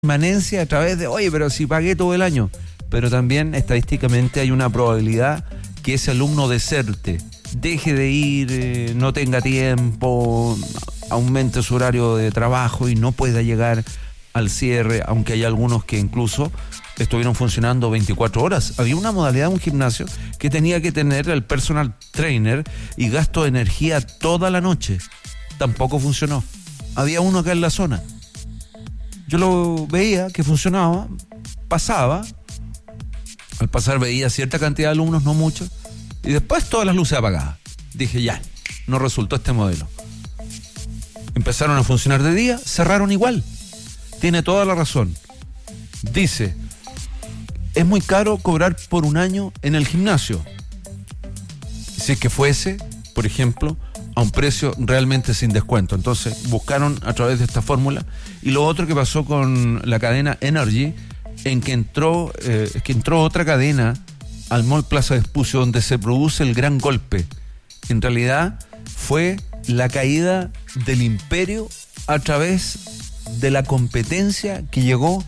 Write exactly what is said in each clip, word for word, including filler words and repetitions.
permanencia a través de, oye, pero si pagué todo el año. Pero también estadísticamente hay una probabilidad que ese alumno deserte, deje de ir, eh, no tenga tiempo, aumente su horario de trabajo y no pueda llegar al cierre, aunque hay algunos que incluso estuvieron funcionando veinticuatro horas. Había una modalidad de un gimnasio que tenía que tener el personal trainer y gasto de energía toda la noche. Tampoco funcionó. Había uno acá en la zona. Yo lo veía que funcionaba, pasaba, al pasar veía cierta cantidad de alumnos, no muchos, y después todas las luces apagadas. Dije, ya, no resultó este modelo. Empezaron a funcionar de día, cerraron igual. Tiene toda la razón. Dice, es muy caro cobrar por un año en el gimnasio. Si es que fuese, por ejemplo, a un precio realmente sin descuento. Entonces buscaron a través de esta fórmula. Y lo otro que pasó con la cadena Energy, en que entró, eh, es que entró otra cadena al Mall Plaza Vespucio, donde se produce el gran golpe. En realidad fue la caída del imperio a través de la competencia que llegó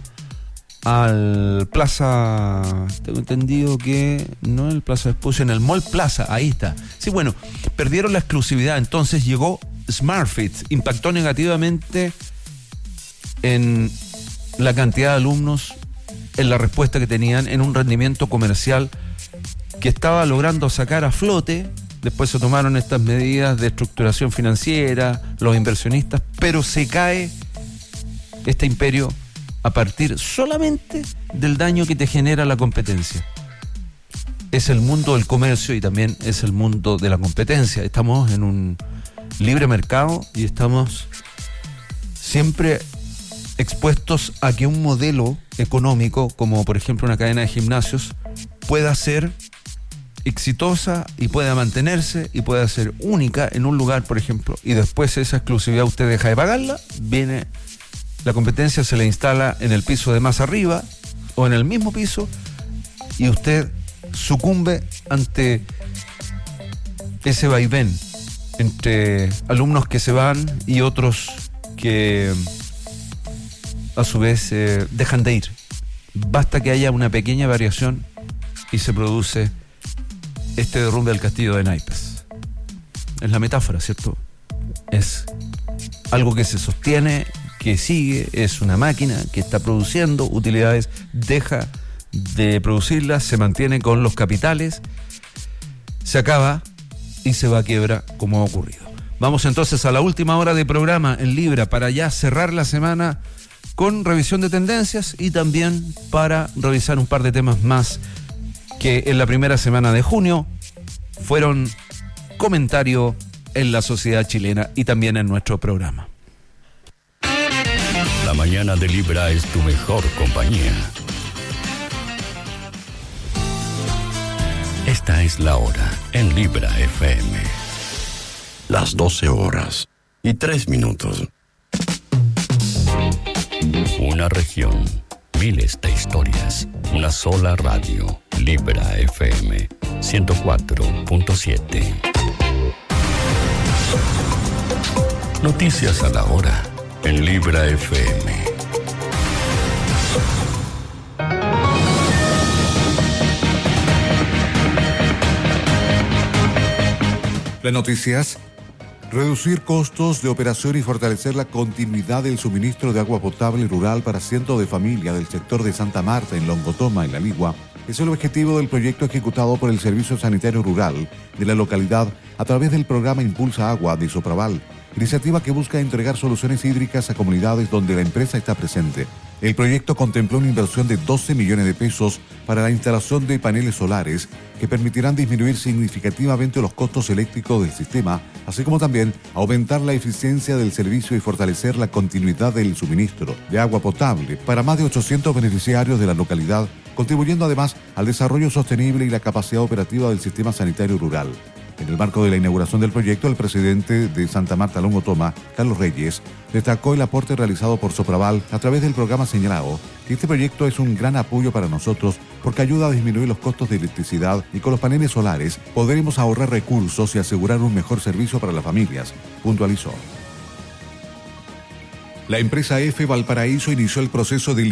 al Plaza, tengo entendido que no en el Plaza Vespucio, en el Mall Plaza, ahí está. Sí, bueno, perdieron la exclusividad, entonces llegó SmartFit, impactó negativamente en la cantidad de alumnos, en la respuesta que tenían, en un rendimiento comercial que estaba logrando sacar a flote. Después se tomaron estas medidas de estructuración financiera, los inversionistas, pero se cae este imperio a partir solamente del daño que te genera la competencia. Es el mundo del comercio y también es el mundo de la competencia. Estamos en un libre mercado y estamos siempre expuestos a que un modelo económico, como por ejemplo una cadena de gimnasios, pueda ser exitosa y pueda mantenerse y pueda ser única en un lugar, por ejemplo, y después esa exclusividad usted deja de pagarla, viene la competencia, se le instala en el piso de más arriba o en el mismo piso y usted sucumbe ante ese vaivén entre alumnos que se van y otros que a su vez eh, dejan de ir. Basta que haya una pequeña variación y se produce este derrumbe del castillo de naipes. Es la metáfora, ¿cierto? Es algo que se sostiene, que sigue, es una máquina que está produciendo utilidades, deja de producirlas, se mantiene con los capitales, se acaba y se va a quiebra, como ha ocurrido. Vamos entonces a la última hora de programa en Libra para ya cerrar la semana con revisión de tendencias y también para revisar un par de temas más que en la primera semana de junio fueron comentario en la sociedad chilena y también en nuestro programa. La mañana de Libra es tu mejor compañía. Esta es la hora en Libra F M. Las doce horas y tres minutos. Una región, miles de historias, una sola radio. Libra F M ciento cuatro punto siete. Noticias a la hora en Libra F M. Las noticias. Reducir costos de operación y fortalecer la continuidad del suministro de agua potable rural para cientos de familias del sector de Santa Marta, en Longotoma, en La Ligua, es el objetivo del proyecto ejecutado por el Servicio Sanitario Rural de la localidad a través del programa Impulsa Agua de Sopraval, iniciativa que busca entregar soluciones hídricas a comunidades donde la empresa está presente. El proyecto contempló una inversión de doce millones de pesos para la instalación de paneles solares que permitirán disminuir significativamente los costos eléctricos del sistema, así como también aumentar la eficiencia del servicio y fortalecer la continuidad del suministro de agua potable para más de ochocientos beneficiarios de la localidad, contribuyendo además al desarrollo sostenible y la capacidad operativa del sistema sanitario rural. En el marco de la inauguración del proyecto, el presidente de Santa Marta Longotoma, Carlos Reyes, destacó el aporte realizado por Sopraval a través del programa señalado que este proyecto es un gran apoyo para nosotros porque ayuda a disminuir los costos de electricidad y con los paneles solares podremos ahorrar recursos y asegurar un mejor servicio para las familias, puntualizó. La empresa F Valparaíso inició el proceso de